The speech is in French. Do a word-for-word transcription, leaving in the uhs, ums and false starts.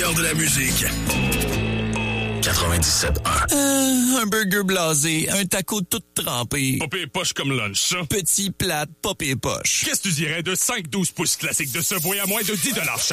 meilleur de la musique. quatre-vingt-dix-sept un. Euh, un burger blasé, un taco tout trempé. Pas pire poche comme lunch, ça. Petit plate, pas pire poche. Qu'est-ce que tu dirais de cinq douze pouces classiques de Subway à moins de dix dollars chaque?